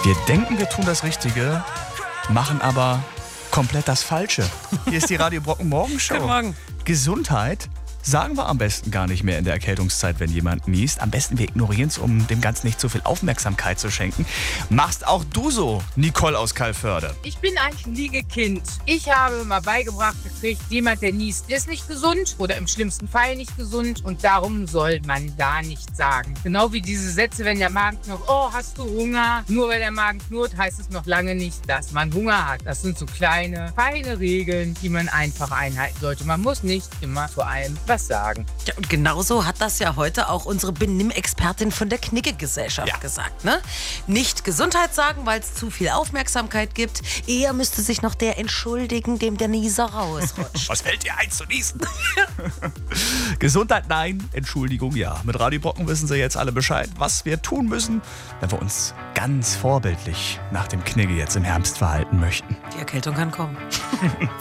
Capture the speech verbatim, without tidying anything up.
Wir denken, wir tun das Richtige, machen aber komplett das Falsche. Hier ist die Radio Brocken Morgenshow. Guten Morgen. Gesundheit sagen wir am besten gar nicht mehr in der Erkältungszeit, wenn jemand niest. Am besten wir ignorieren es, um dem Ganzen nicht zu viel Aufmerksamkeit zu schenken. Machst auch du so, Nicole aus Calvörde? Ich bin ein Liegekind. Ich habe mal beigebracht gekriegt, jemand, der niest, ist nicht gesund oder im schlimmsten Fall nicht gesund und darum soll man da nicht sagen. Genau wie diese Sätze, wenn der Magen knurrt, oh, hast du Hunger? Nur weil der Magen knurrt, heißt es noch lange nicht, dass man Hunger hat. Das sind so kleine, feine Regeln, die man einfach einhalten sollte. Man muss nicht immer zu allem was sagen. Ja, und genauso hat das ja heute auch unsere Benimm-Expertin von der Knigge-Gesellschaft Ja. gesagt. Ne? Nicht Gesundheit sagen, weil es zu viel Aufmerksamkeit gibt. Eher müsste sich noch der entschuldigen, dem der Nieser rausrutscht. Was fällt dir ein zu niesen? Gesundheit nein, Entschuldigung ja. Mit Radio Brocken wissen Sie jetzt alle Bescheid, was wir tun müssen, wenn wir uns ganz vorbildlich nach dem Knigge jetzt im Herbst verhalten möchten. Die Erkältung kann kommen.